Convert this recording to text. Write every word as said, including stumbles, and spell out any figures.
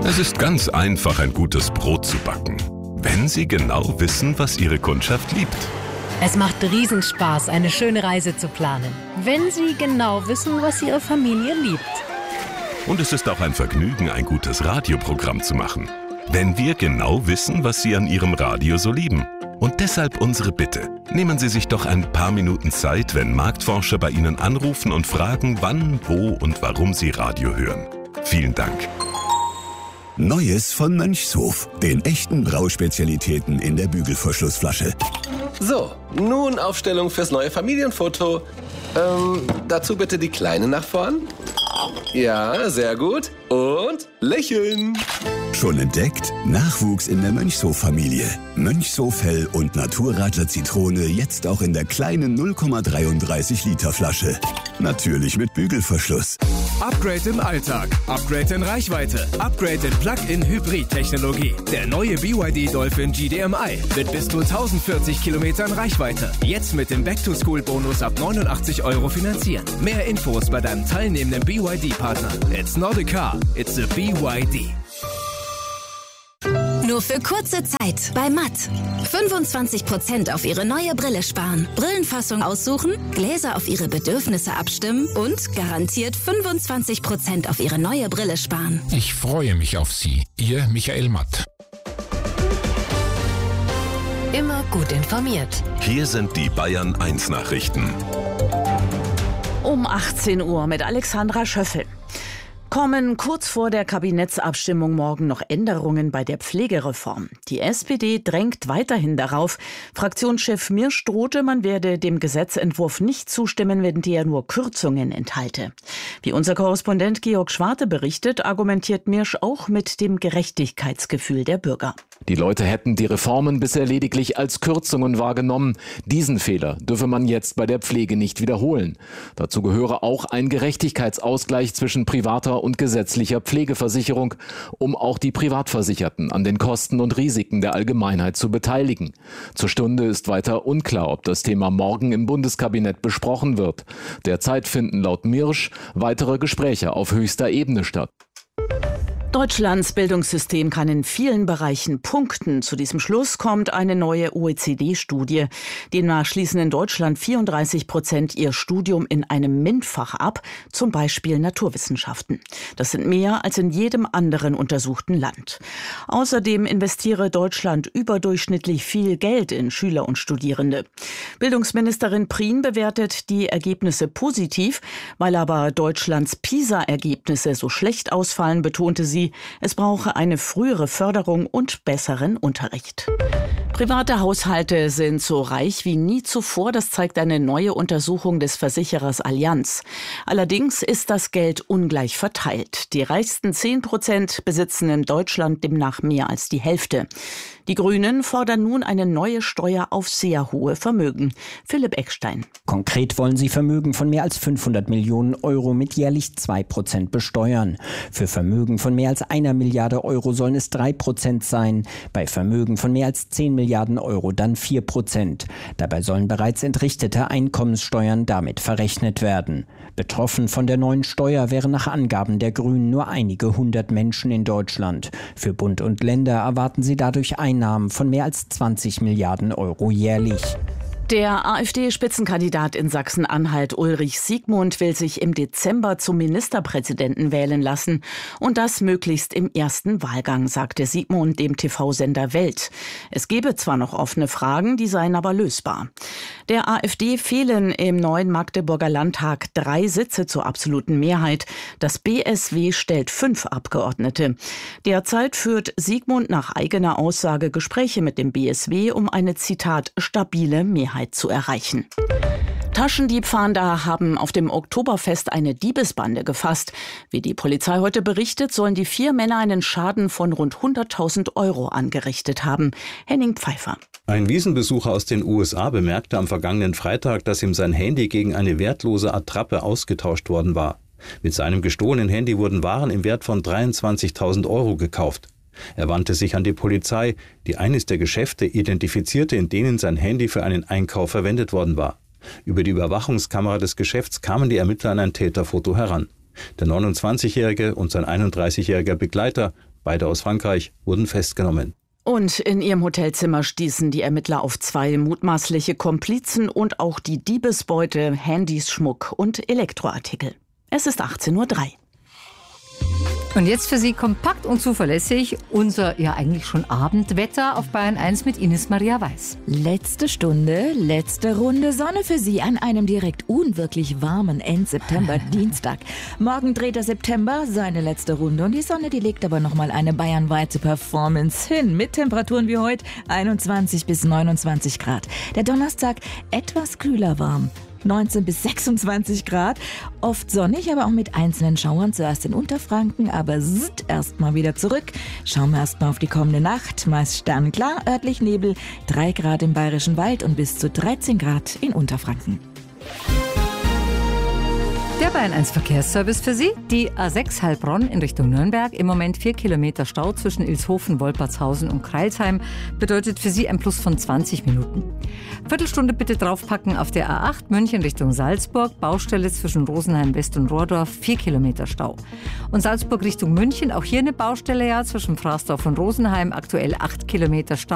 Es ist ganz einfach, ein gutes Brot zu backen, wenn Sie genau wissen, was Ihre Kundschaft liebt. Es macht Riesenspaß, eine schöne Reise zu planen, wenn Sie genau wissen, was Ihre Familie liebt. Und es ist auch ein Vergnügen, ein gutes Radioprogramm zu machen, wenn wir genau wissen, was Sie an Ihrem Radio so lieben. Und deshalb unsere Bitte. Nehmen Sie sich doch ein paar Minuten Zeit, wenn Marktforscher bei Ihnen anrufen und fragen, wann, wo und warum Sie Radio hören. Vielen Dank. Neues von Mönchshof, den echten Brauspezialitäten in der Bügelverschlussflasche. So, nun Aufstellung fürs neue Familienfoto. Ähm, dazu bitte die Kleine nach vorn. Ja, sehr gut. Und lächeln. Schon entdeckt? Nachwuchs in der Mönchshof-Familie. Mönchshof Hell und Naturradler Zitrone jetzt auch in der kleinen null Komma dreiunddreißig Liter Flasche. Natürlich mit Bügelverschluss. Upgrade im Alltag, Upgrade in Reichweite, Upgrade in Plug-in-Hybrid-Technologie. Der neue B Y D Dolphin G D M I mit bis zu tausendvierzig Kilometern Reichweite. Jetzt mit dem Back-to-School-Bonus ab neunundachtzig Euro finanzieren. Mehr Infos bei deinem teilnehmenden B Y D-Partner. It's not a car, it's a B Y D. Nur für kurze Zeit bei Matt. fünfundzwanzig Prozent auf Ihre neue Brille sparen. Brillenfassung aussuchen, Gläser auf Ihre Bedürfnisse abstimmen und garantiert fünfundzwanzig Prozent auf Ihre neue Brille sparen. Ich freue mich auf Sie. Ihr Michael Matt. Immer gut informiert. Hier sind die Bayern eins Nachrichten. Um achtzehn Uhr mit Alexandra Schöffel. Kommen kurz vor der Kabinettsabstimmung morgen noch Änderungen bei der Pflegereform. Die S P D drängt weiterhin darauf. Fraktionschef Mirsch drohte, man werde dem Gesetzentwurf nicht zustimmen, wenn der nur Kürzungen enthalte. Wie unser Korrespondent Georg Schwarte berichtet, argumentiert Mirsch auch mit dem Gerechtigkeitsgefühl der Bürger. Die Leute hätten die Reformen bisher lediglich als Kürzungen wahrgenommen. Diesen Fehler dürfe man jetzt bei der Pflege nicht wiederholen. Dazu gehöre auch ein Gerechtigkeitsausgleich zwischen privater und gesetzlicher Pflegeversicherung, um auch die Privatversicherten an den Kosten und Risiken der Allgemeinheit zu beteiligen. Zur Stunde ist weiter unklar, ob das Thema morgen im Bundeskabinett besprochen wird. Derzeit finden laut Mirsch weitere Gespräche auf höchster Ebene statt. Deutschlands Bildungssystem kann in vielen Bereichen punkten. Zu diesem Schluss kommt eine neue O E C D-Studie. Demnach schließen in Deutschland vierunddreißig Prozent ihr Studium in einem MINT-Fach ab, zum Beispiel Naturwissenschaften. Das sind mehr als in jedem anderen untersuchten Land. Außerdem investiere Deutschland überdurchschnittlich viel Geld in Schüler und Studierende. Bildungsministerin Prien bewertet die Ergebnisse positiv, weil aber Deutschlands PISA-Ergebnisse so schlecht ausfallen, betonte sie, es brauche eine frühere Förderung und besseren Unterricht. Private Haushalte sind so reich wie nie zuvor, das zeigt eine neue Untersuchung des Versicherers Allianz. Allerdings ist das Geld ungleich verteilt. Die reichsten zehn Prozent besitzen in Deutschland demnach mehr als die Hälfte. Die Grünen fordern nun eine neue Steuer auf sehr hohe Vermögen. Philipp Eckstein. Konkret wollen sie Vermögen von mehr als fünfhundert Millionen Euro mit jährlich zwei Prozent besteuern. Für Vermögen von mehr als einer Milliarde Euro sollen es drei Prozent sein. Bei Vermögen von mehr als zehn Milliarden Euro dann vier Prozent. Dabei sollen bereits entrichtete Einkommenssteuern damit verrechnet werden. Betroffen von der neuen Steuer wären nach Angaben der Grünen nur einige hundert Menschen in Deutschland. Für Bund und Länder erwarten sie dadurch Einnahmen von mehr als zwanzig Milliarden Euro jährlich. Der AfD-Spitzenkandidat in Sachsen-Anhalt Ulrich Siegmund will sich im Dezember zum Ministerpräsidenten wählen lassen. Und das möglichst im ersten Wahlgang, sagte Siegmund dem T V-Sender Welt. Es gebe zwar noch offene Fragen, die seien aber lösbar. Der AfD fehlen im neuen Magdeburger Landtag drei Sitze zur absoluten Mehrheit. Das B S W stellt fünf Abgeordnete. Derzeit führt Siegmund nach eigener Aussage Gespräche mit dem B S W, um eine, Zitat, stabile Mehrheit zu erreichen. Taschendiebfahnder haben auf dem Oktoberfest eine Diebesbande gefasst. Wie die Polizei heute berichtet, sollen die vier Männer einen Schaden von rund hunderttausend Euro angerichtet haben. Henning Pfeiffer. Ein Wiesenbesucher aus den U S A bemerkte am vergangenen Freitag, dass ihm sein Handy gegen eine wertlose Attrappe ausgetauscht worden war. Mit seinem gestohlenen Handy wurden Waren im Wert von dreiundzwanzigtausend Euro gekauft. Er wandte sich an die Polizei, die eines der Geschäfte identifizierte, in denen sein Handy für einen Einkauf verwendet worden war. Über die Überwachungskamera des Geschäfts kamen die Ermittler an ein Täterfoto heran. Der neunundzwanzigjährige und sein einunddreißigjähriger Begleiter, beide aus Frankreich, wurden festgenommen. Und in ihrem Hotelzimmer stießen die Ermittler auf zwei mutmaßliche Komplizen und auch die Diebesbeute, Handys, Schmuck und Elektroartikel. Es ist achtzehn Uhr drei. Und jetzt für Sie kompakt und zuverlässig unser ja eigentlich schon Abendwetter auf Bayern eins mit Ines Maria Weiß. Letzte Stunde, letzte Runde Sonne für Sie an einem direkt unwirklich warmen End-September-Dienstag. Morgen dreht der September seine letzte Runde und die Sonne, die legt aber nochmal eine bayernweite Performance hin. Mit Temperaturen wie heute einundzwanzig bis neunundzwanzig Grad. Der Donnerstag etwas kühler warm. neunzehn bis sechsundzwanzig Grad, oft sonnig, aber auch mit einzelnen Schauern, zuerst in Unterfranken, aber erst mal wieder zurück. Schauen wir erst mal auf die kommende Nacht, meist sternklar, örtlich Nebel, drei Grad im Bayerischen Wald und bis zu dreizehn Grad in Unterfranken. Der Bayern eins Verkehrsservice für Sie. Die A sechs Heilbronn in Richtung Nürnberg. Im Moment vier Kilometer Stau zwischen Ilshofen, Wolpertshausen und Crailsheim. Bedeutet für Sie ein Plus von zwanzig Minuten. Viertelstunde bitte draufpacken auf der A acht München Richtung Salzburg. Baustelle zwischen Rosenheim West und Rohrdorf. vier Kilometer Stau. Und Salzburg Richtung München. Auch hier eine Baustelle ja zwischen Fraßdorf und Rosenheim. Aktuell acht Kilometer Stau.